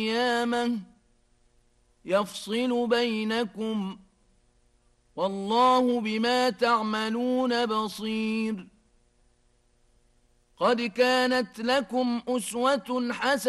قيامة يفصل بينكم والله بما تعملون بصير قد كانت لكم أسوة حسنة